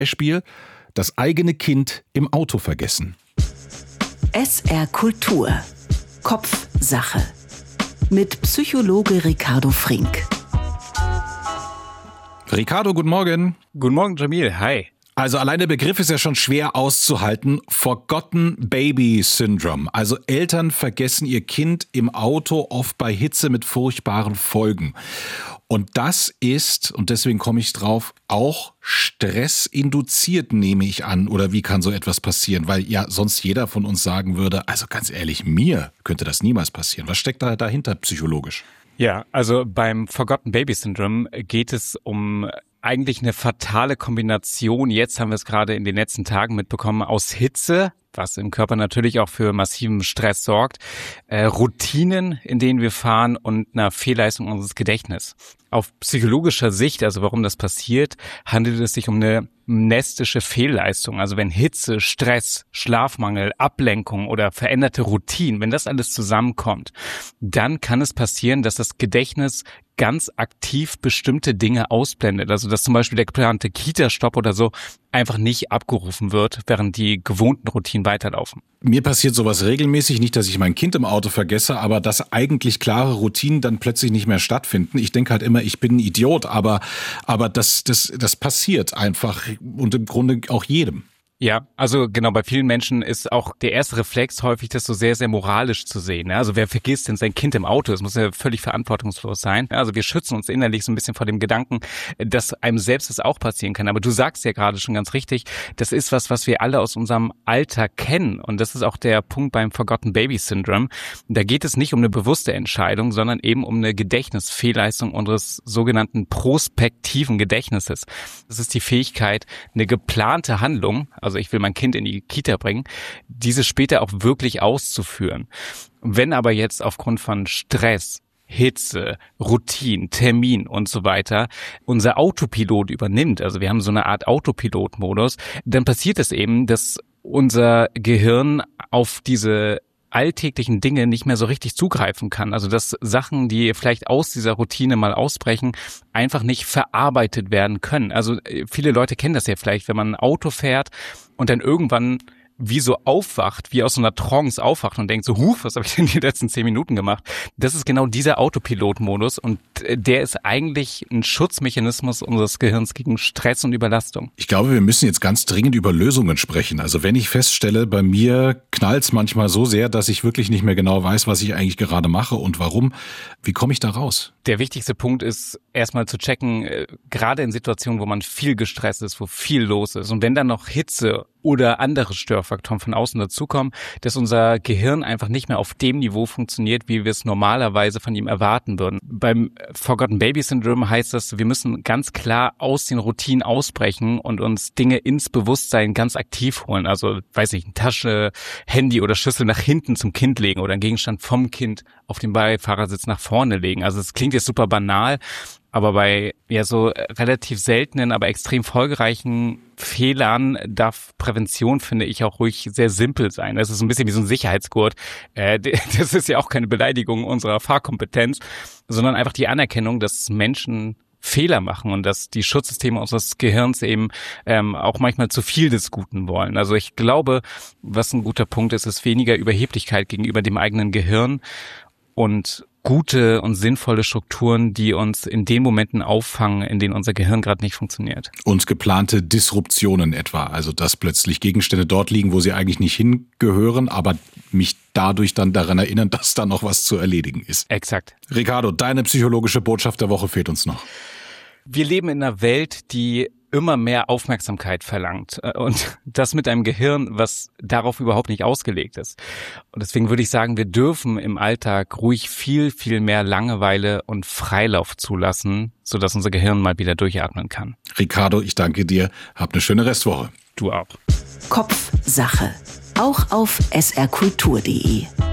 Beispiel das eigene Kind im Auto vergessen. SR Kultur. Kopfsache. Mit Psychologe Ricardo Frink. Ricardo, guten Morgen. Guten Morgen, Jamil. Hi. Also allein der Begriff ist ja schon schwer auszuhalten. Forgotten Baby Syndrome. Also Eltern vergessen ihr Kind im Auto, oft bei Hitze mit furchtbaren Folgen. Und das ist, und deswegen komme ich drauf, auch stressinduziert, nehme ich an. Oder wie kann so etwas passieren? Weil ja sonst jeder von uns sagen würde, also ganz ehrlich, mir könnte das niemals passieren. Was steckt da dahinter psychologisch? Ja, also beim Forgotten Baby Syndrome geht es um eigentlich eine fatale Kombination. Jetzt haben wir es gerade in den letzten Tagen mitbekommen aus Hitze, was im Körper natürlich auch für massiven Stress sorgt, Routinen, in denen wir fahren und einer Fehlleistung unseres Gedächtnisses. Auf psychologischer Sicht, also warum das passiert, handelt es sich um eine mnestische Fehlleistung. Also wenn Hitze, Stress, Schlafmangel, Ablenkung oder veränderte Routinen, wenn das alles zusammenkommt, dann kann es passieren, dass das Gedächtnis ganz aktiv bestimmte Dinge ausblendet. Also dass zum Beispiel der geplante Kita-Stopp oder so einfach nicht abgerufen wird, während die gewohnten Routinen weiterlaufen. Mir passiert sowas regelmäßig, nicht, dass ich mein Kind im Auto vergesse, aber dass eigentlich klare Routinen dann plötzlich nicht mehr stattfinden. Ich denke halt immer, ich bin ein Idiot, aber das passiert einfach und im Grunde auch jedem. Ja, also genau, bei vielen Menschen ist auch der erste Reflex häufig, das so sehr, sehr moralisch zu sehen. Also wer vergisst denn sein Kind im Auto? Das muss ja völlig verantwortungslos sein. Also wir schützen uns innerlich so ein bisschen vor dem Gedanken, dass einem selbst das auch passieren kann. Aber du sagst ja gerade schon ganz richtig, das ist was wir alle aus unserem Alltag kennen. Und das ist auch der Punkt beim Forgotten Baby Syndrome. Da geht es nicht um eine bewusste Entscheidung, sondern eben um eine Gedächtnisfehlleistung unseres sogenannten prospektiven Gedächtnisses. Das ist die Fähigkeit, eine geplante Handlung, also ich will mein Kind in die Kita bringen, diese später auch wirklich auszuführen. Wenn aber jetzt aufgrund von Stress, Hitze, Routine, Termin und so weiter unser Autopilot übernimmt, also wir haben so eine Art Autopilot-Modus, dann passiert es eben, dass unser Gehirn auf diese alltäglichen Dinge nicht mehr so richtig zugreifen kann. Also dass Sachen, die vielleicht aus dieser Routine mal ausbrechen, einfach nicht verarbeitet werden können. Also viele Leute kennen das ja vielleicht, wenn man ein Auto fährt und dann irgendwann wie so aufwacht, wie aus so einer Trance aufwacht und denkt so, was habe ich denn die letzten 10 Minuten gemacht? Das ist genau dieser Autopilot-Modus und der ist eigentlich ein Schutzmechanismus unseres Gehirns gegen Stress und Überlastung. Ich glaube, wir müssen jetzt ganz dringend über Lösungen sprechen. Also wenn ich feststelle, bei mir knallt's manchmal so sehr, dass ich wirklich nicht mehr genau weiß, was ich eigentlich gerade mache und warum. Wie komme ich da raus? Der wichtigste Punkt ist, erstmal zu checken, gerade in Situationen, wo man viel gestresst ist, wo viel los ist und wenn dann noch Hitze oder andere Störfaktoren von außen dazukommen, dass unser Gehirn einfach nicht mehr auf dem Niveau funktioniert, wie wir es normalerweise von ihm erwarten würden. Beim Forgotten Baby Syndrome heißt das, wir müssen ganz klar aus den Routinen ausbrechen und uns Dinge ins Bewusstsein ganz aktiv holen. Also, weiß ich, eine Tasche, Handy oder Schüssel nach hinten zum Kind legen oder einen Gegenstand vom Kind auf den Beifahrersitz nach vorne legen. Also es klingt jetzt super banal, aber bei so relativ seltenen, aber extrem folgereichen Fehlern darf Prävention, finde ich, auch ruhig sehr simpel sein. Das ist ein bisschen wie so ein Sicherheitsgurt. Das ist ja auch keine Beleidigung unserer Fahrkompetenz, sondern einfach die Anerkennung, dass Menschen Fehler machen und dass die Schutzsysteme unseres Gehirns eben auch manchmal zu viel des Guten wollen. Also ich glaube, was ein guter Punkt ist, ist weniger Überheblichkeit gegenüber dem eigenen Gehirn und gute und sinnvolle Strukturen, die uns in den Momenten auffangen, in denen unser Gehirn gerade nicht funktioniert. Und geplante Disruptionen etwa, also dass plötzlich Gegenstände dort liegen, wo sie eigentlich nicht hingehören, aber mich dadurch dann daran erinnern, dass da noch was zu erledigen ist. Exakt. Ricardo, deine psychologische Botschaft der Woche fehlt uns noch. Wir leben in einer Welt, die immer mehr Aufmerksamkeit verlangt und das mit einem Gehirn, was darauf überhaupt nicht ausgelegt ist. Und deswegen würde ich sagen, wir dürfen im Alltag ruhig viel, viel mehr Langeweile und Freilauf zulassen, sodass unser Gehirn mal wieder durchatmen kann. Ricardo, ich danke dir. Hab eine schöne Restwoche. Du auch. Kopfsache. Auch auf srkultur.de.